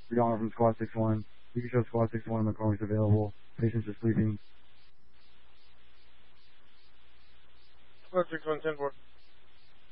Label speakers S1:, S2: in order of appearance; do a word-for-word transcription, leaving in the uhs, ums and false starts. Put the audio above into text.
S1: Redonner from Squad six one. You can show Squad six one McCormick's available. Patients are sleeping.
S2: Squad six one, ten four.